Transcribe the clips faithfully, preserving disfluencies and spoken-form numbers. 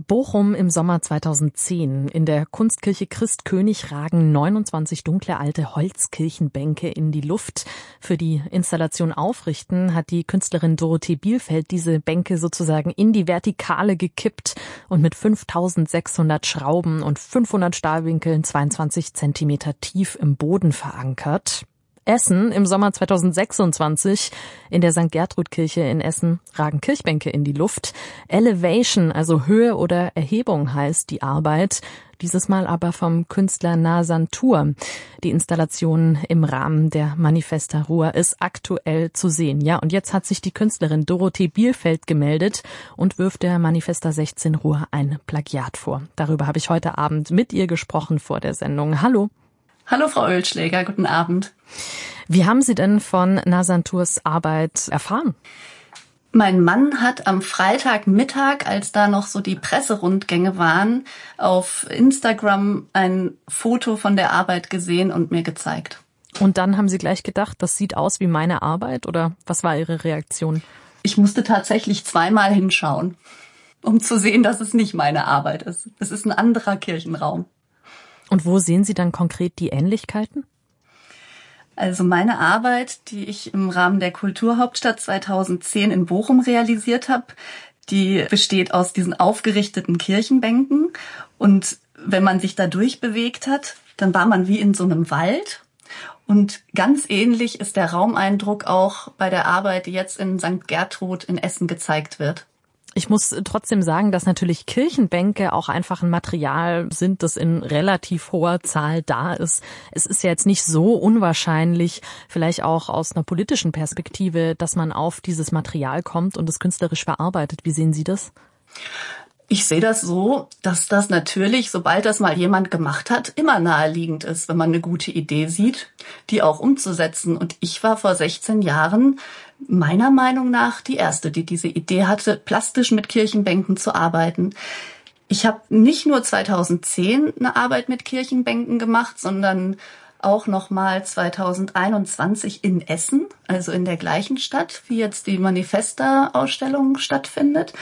Bochum im Sommer zweitausendzehn. In der Kunstkirche Christkönig ragen neunundzwanzig dunkle alte Holzkirchenbänke in die Luft. Für die Installation Aufrichten hat die Künstlerin Dorothee Bielfeld diese Bänke sozusagen in die Vertikale gekippt und mit fünftausendsechshundert Schrauben und fünfhundert Stahlwinkeln zweiundzwanzig Zentimeter tief im Boden verankert. Essen im Sommer zweitausendsechsundzwanzig. In der Sankt Gertrud-Kirche in Essen ragen Kirchbänke in die Luft. Elevation, also Höhe oder Erhebung heißt die Arbeit. Dieses Mal aber vom Künstler Nasantur. Die Installation im Rahmen der Manifesta Ruhr ist aktuell zu sehen. Ja, und jetzt hat sich die Künstlerin Dorothee Bielfeld gemeldet und wirft der Manifesta sechzehn Ruhr ein Plagiat vor. Darüber habe ich heute Abend mit ihr gesprochen vor der Sendung. Hallo. Hallo Frau Oelschläger, guten Abend. Wie haben Sie denn von Nasanturs Arbeit erfahren? Mein Mann hat am Freitagmittag, als da noch so die Presserundgänge waren, auf Instagram ein Foto von der Arbeit gesehen und mir gezeigt. Und dann haben Sie gleich gedacht, das sieht aus wie meine Arbeit, oder was war Ihre Reaktion? Ich musste tatsächlich zweimal hinschauen, um zu sehen, dass es nicht meine Arbeit ist. Es ist ein anderer Kirchenraum. Und wo sehen Sie dann konkret die Ähnlichkeiten? Also meine Arbeit, die ich im Rahmen der Kulturhauptstadt zweitausendzehn in Bochum realisiert habe, die besteht aus diesen aufgerichteten Kirchenbänken. Und wenn man sich da durchbewegt hat, dann war man wie in so einem Wald. Und ganz ähnlich ist der Raumeindruck auch bei der Arbeit, die jetzt in Sankt Gertrud in Essen gezeigt wird. Ich muss trotzdem sagen, dass natürlich Kirchenbänke auch einfach ein Material sind, das in relativ hoher Zahl da ist. Es ist ja jetzt nicht so unwahrscheinlich, vielleicht auch aus einer politischen Perspektive, dass man auf dieses Material kommt und es künstlerisch verarbeitet. Wie sehen Sie das? Ich sehe das so, dass das natürlich, sobald das mal jemand gemacht hat, immer naheliegend ist, wenn man eine gute Idee sieht, die auch umzusetzen. Und ich war vor sechzehn Jahren meiner Meinung nach die Erste, die diese Idee hatte, plastisch mit Kirchenbänken zu arbeiten. Ich habe nicht nur zweitausendzehn eine Arbeit mit Kirchenbänken gemacht, sondern auch nochmal zweitausendeinundzwanzig in Essen, also in der gleichen Stadt, wie jetzt die Manifesta-Ausstellung stattfindet.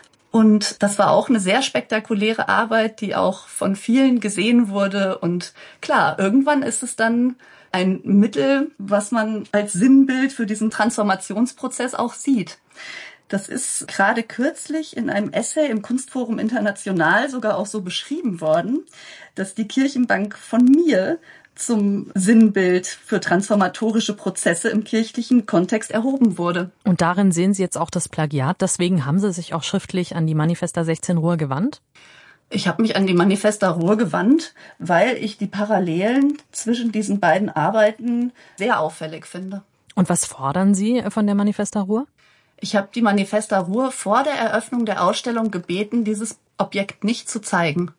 Und das war auch eine sehr spektakuläre Arbeit, die auch von vielen gesehen wurde. Und klar, irgendwann ist es dann ein Mittel, was man als Sinnbild für diesen Transformationsprozess auch sieht. Das ist gerade kürzlich in einem Essay im Kunstforum International sogar auch so beschrieben worden, dass die Kirchenbank von mir zum Sinnbild für transformatorische Prozesse im kirchlichen Kontext erhoben wurde. Und darin sehen Sie jetzt auch das Plagiat. Deswegen haben Sie sich auch schriftlich an die Manifesta sechzehn Ruhr gewandt? Ich habe mich an die Manifesta Ruhr gewandt, weil ich die Parallelen zwischen diesen beiden Arbeiten sehr auffällig finde. Und was fordern Sie von der Manifesta Ruhr? Ich habe die Manifesta Ruhr vor der Eröffnung der Ausstellung gebeten, dieses Objekt nicht zu zeigen.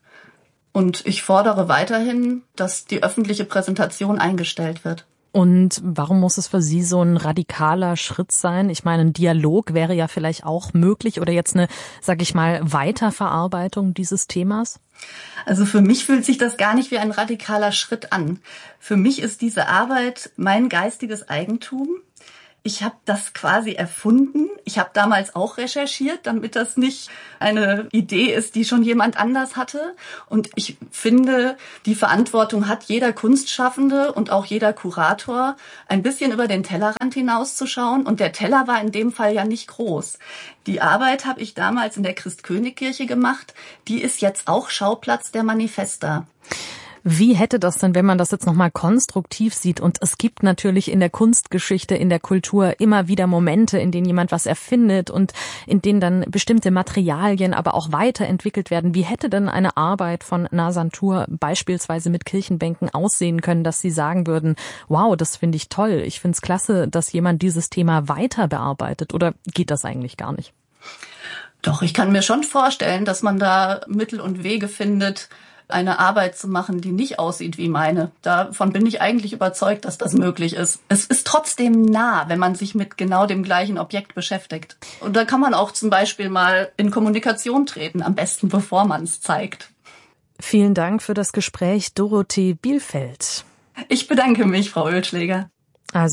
Und ich fordere weiterhin, dass die öffentliche Präsentation eingestellt wird. Und warum muss es für Sie so ein radikaler Schritt sein? Ich meine, ein Dialog wäre ja vielleicht auch möglich oder jetzt eine, sag ich mal, Weiterverarbeitung dieses Themas? Also für mich fühlt sich das gar nicht wie ein radikaler Schritt an. Für mich ist diese Arbeit mein geistiges Eigentum. Ich habe das quasi erfunden. Ich habe damals auch recherchiert, damit das nicht eine Idee ist, die schon jemand anders hatte. Und ich finde, die Verantwortung hat jeder Kunstschaffende und auch jeder Kurator, ein bisschen über den Tellerrand hinauszuschauen. Und der Teller war in dem Fall ja nicht groß. Die Arbeit habe ich damals in der Christkönigkirche gemacht. Die ist jetzt auch Schauplatz der Manifesta. Wie hätte das denn, wenn man das jetzt nochmal konstruktiv sieht? Und es gibt natürlich in der Kunstgeschichte, in der Kultur immer wieder Momente, in denen jemand was erfindet und in denen dann bestimmte Materialien aber auch weiterentwickelt werden. Wie hätte denn eine Arbeit von Nasantur beispielsweise mit Kirchenbänken aussehen können, dass Sie sagen würden, wow, das finde ich toll, ich finde es klasse, dass jemand dieses Thema weiter bearbeitet? Oder geht das eigentlich gar nicht? Doch, ich kann mir schon vorstellen, dass man da Mittel und Wege findet, eine Arbeit zu machen, die nicht aussieht wie meine. Davon bin ich eigentlich überzeugt, dass das möglich ist. Es ist trotzdem nah, wenn man sich mit genau dem gleichen Objekt beschäftigt. Und da kann man auch zum Beispiel mal in Kommunikation treten, am besten bevor man es zeigt. Vielen Dank für das Gespräch, Dorothee Bielfeld. Ich bedanke mich, Frau Oelschläger. Also,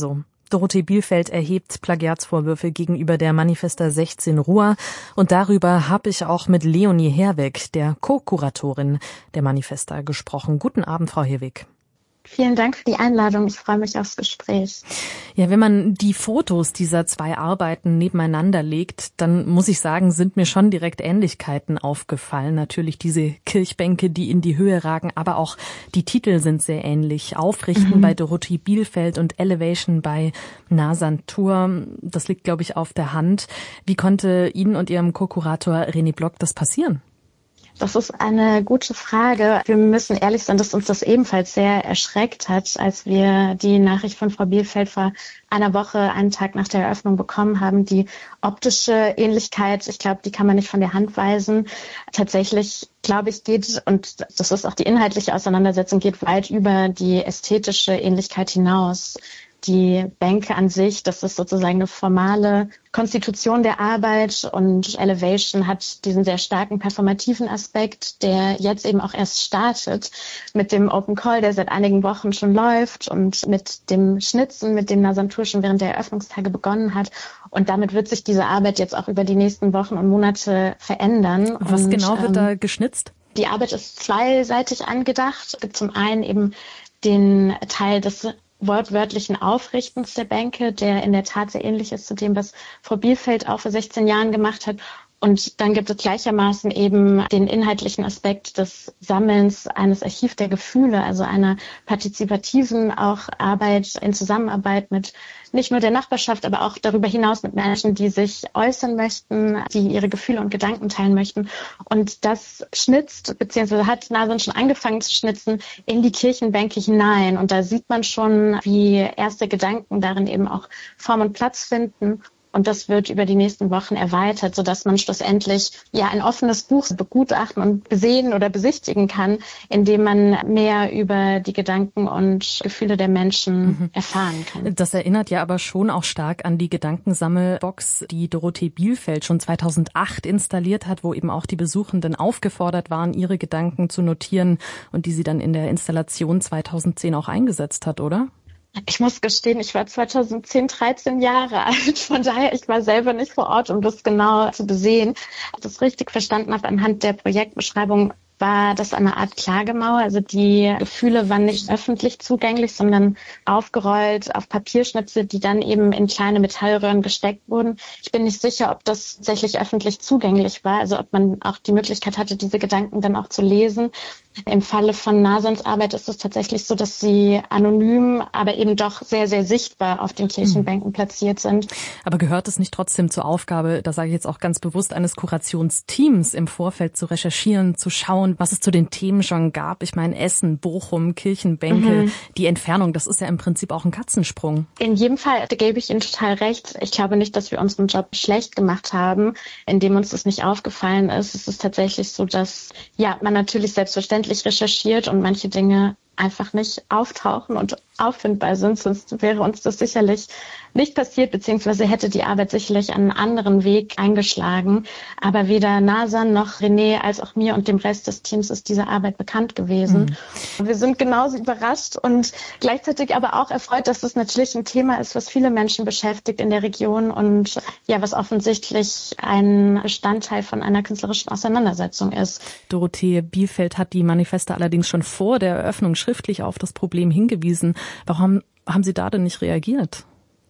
Dorothee Bielfeld erhebt Plagiatsvorwürfe gegenüber der Manifesta sechzehn Ruhr. Und darüber habe ich auch mit Leonie Herwegh, der Co-Kuratorin der Manifesta, gesprochen. Guten Abend, Frau Herwegh. Vielen Dank für die Einladung. Ich freue mich aufs Gespräch. Ja, wenn man die Fotos dieser zwei Arbeiten nebeneinander legt, dann muss ich sagen, sind mir schon direkt Ähnlichkeiten aufgefallen. Natürlich diese Kirchbänke, die in die Höhe ragen, aber auch die Titel sind sehr ähnlich. Aufrichten mhm. bei Dorothee Bielfeld und Elevation bei Nazan Tur. Das liegt, glaube ich, auf der Hand. Wie konnte Ihnen und Ihrem Co-Kurator René Block das passieren? Das ist eine gute Frage. Wir müssen ehrlich sein, dass uns das ebenfalls sehr erschreckt hat, als wir die Nachricht von Frau Bielfeld vor einer Woche, einen Tag nach der Eröffnung bekommen haben. Die optische Ähnlichkeit, ich glaube, die kann man nicht von der Hand weisen. Tatsächlich, glaube ich, geht, und das ist auch die inhaltliche Auseinandersetzung, geht weit über die ästhetische Ähnlichkeit hinaus. Die Bänke an sich, das ist sozusagen eine formale Konstitution der Arbeit, und Elevation hat diesen sehr starken performativen Aspekt, der jetzt eben auch erst startet mit dem Open Call, der seit einigen Wochen schon läuft, und mit dem Schnitzen, mit dem Nazan Tur schon während der Eröffnungstage begonnen hat. Und damit wird sich diese Arbeit jetzt auch über die nächsten Wochen und Monate verändern. Was und, genau wird ähm, da geschnitzt? Die Arbeit ist zweiseitig angedacht. Es gibt zum einen eben den Teil des wortwörtlichen Aufrichtens der Bänke, der in der Tat sehr ähnlich ist zu dem, was Frau Bielfeld auch vor sechzehn Jahren gemacht hat. Und dann gibt es gleichermaßen eben den inhaltlichen Aspekt des Sammelns eines Archiv der Gefühle, also einer partizipativen auch Arbeit in Zusammenarbeit mit nicht nur der Nachbarschaft, aber auch darüber hinaus mit Menschen, die sich äußern möchten, die ihre Gefühle und Gedanken teilen möchten. Und das schnitzt, beziehungsweise hat Nazan schon angefangen zu schnitzen, in die Kirchenbänke hinein. Und da sieht man schon, wie erste Gedanken darin eben auch Form und Platz finden. Und das wird über die nächsten Wochen erweitert, sodass man schlussendlich ja ein offenes Buch begutachten und besehen oder besichtigen kann, indem man mehr über die Gedanken und Gefühle der Menschen mhm. erfahren kann. Das erinnert ja aber schon auch stark an die Gedankensammelbox, die Dorothee Bielfeld schon zweitausendacht installiert hat, wo eben auch die Besuchenden aufgefordert waren, ihre Gedanken zu notieren, und die sie dann in der Installation zweitausendzehn auch eingesetzt hat, oder? Ich muss gestehen, ich war zweitausendzehn dreizehn Jahre alt. Von daher, ich war selber nicht vor Ort, um das genau zu besehen. Wenn ich das richtig verstanden habe, anhand der Projektbeschreibung war das eine Art Klagemauer. Also die Gefühle waren nicht öffentlich zugänglich, sondern aufgerollt auf Papierschnipsel, die dann eben in kleine Metallröhren gesteckt wurden. Ich bin nicht sicher, ob das tatsächlich öffentlich zugänglich war, also ob man auch die Möglichkeit hatte, diese Gedanken dann auch zu lesen. Im Falle von Nazans Arbeit ist es tatsächlich so, dass sie anonym, aber eben doch sehr, sehr sichtbar auf den Kirchenbänken platziert sind. Aber gehört es nicht trotzdem zur Aufgabe, da sage ich jetzt auch ganz bewusst, eines Kurationsteams im Vorfeld zu recherchieren, zu schauen, was es zu den Themen schon gab? Ich meine, Essen, Bochum, Kirchenbänke, mhm. die Entfernung, das ist ja im Prinzip auch ein Katzensprung. In jedem Fall, da gebe ich Ihnen total recht. Ich glaube nicht, dass wir unseren Job schlecht gemacht haben, indem uns das nicht aufgefallen ist. Es ist tatsächlich so, dass ja man natürlich selbstverständlich recherchiert und manche Dinge einfach nicht auftauchen und auffindbar sind, sonst wäre uns das sicherlich nicht passiert, beziehungsweise hätte die Arbeit sicherlich einen anderen Weg eingeschlagen. Aber weder Nazan noch René als auch mir und dem Rest des Teams ist diese Arbeit bekannt gewesen. Mhm. Wir sind genauso überrascht und gleichzeitig aber auch erfreut, dass es natürlich ein Thema ist, was viele Menschen beschäftigt in der Region und ja, was offensichtlich ein Bestandteil von einer künstlerischen Auseinandersetzung ist. Dorothee Bielfeld hat die Manifesta allerdings schon vor der Eröffnung schriftlich auf das Problem hingewiesen. Warum haben Sie da denn nicht reagiert?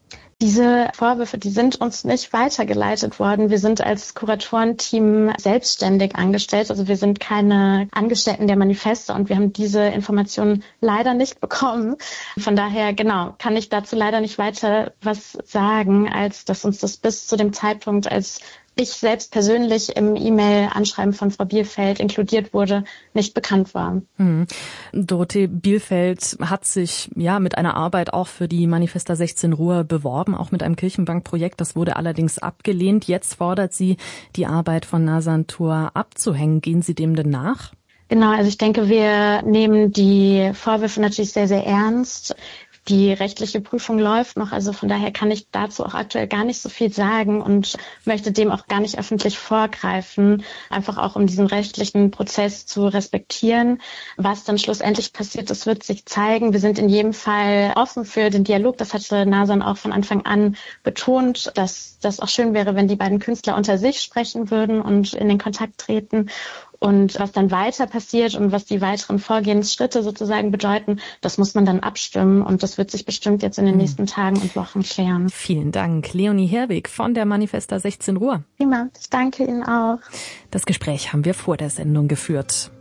Diese Vorwürfe, die sind uns nicht weitergeleitet worden. Wir sind als Kuratorenteam selbstständig angestellt. Also wir sind keine Angestellten der Manifesta und wir haben diese Informationen leider nicht bekommen. Von daher, genau, kann ich dazu leider nicht weiter was sagen, als dass uns das bis zu dem Zeitpunkt, als ich selbst persönlich im E-Mail-Anschreiben von Frau Bielfeld inkludiert wurde, nicht bekannt war. Mhm. Dorothee Bielfeld hat sich ja mit einer Arbeit auch für die Manifesta sechzehn Ruhr beworben, auch mit einem Kirchenbankprojekt. Das wurde allerdings abgelehnt. Jetzt fordert sie, die Arbeit von Nazan Tur abzuhängen. Gehen Sie dem denn nach? Genau, also ich denke, wir nehmen die Vorwürfe natürlich sehr, sehr ernst. Die rechtliche Prüfung läuft noch, also von daher kann ich dazu auch aktuell gar nicht so viel sagen und möchte dem auch gar nicht öffentlich vorgreifen, einfach auch um diesen rechtlichen Prozess zu respektieren. Was dann schlussendlich passiert, das wird sich zeigen. Wir sind in jedem Fall offen für den Dialog. Das hatte Nazan auch von Anfang an betont, dass das auch schön wäre, wenn die beiden Künstler unter sich sprechen würden und in den Kontakt treten. Und was dann weiter passiert und was die weiteren Vorgehensschritte sozusagen bedeuten, das muss man dann abstimmen und das wird sich bestimmt jetzt in den nächsten Tagen und Wochen klären. Vielen Dank, Leonie Herwig von der Manifesta sechzehn Uhr. Prima, ich danke Ihnen auch. Das Gespräch haben wir vor der Sendung geführt.